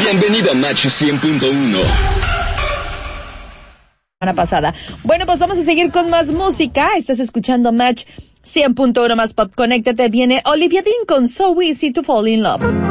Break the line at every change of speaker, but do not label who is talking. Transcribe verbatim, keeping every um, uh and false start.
Bienvenido a Match cien punto uno.
Semana pasada. Bueno, pues vamos a seguir con más música. Estás escuchando Match cien punto uno más Pop. Conéctate. Viene Olivia Dean con So Easy to Fall in Love.